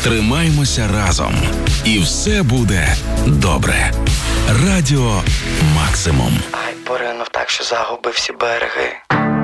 Тримаймося разом, і все буде добре. Радіо Максимум. Ай, поринув так, що загубив всі береги.